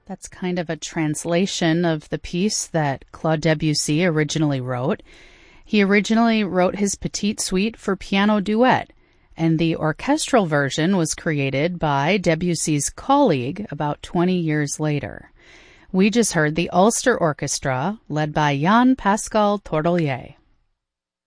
That's kind of a translation of the piece that Claude Debussy originally wrote. He originally wrote his Petite Suite for piano duet, and the orchestral version was created by Debussy's colleague about 20 years later. We just heard the Ulster Orchestra, led by Jan Pascal Tordelier.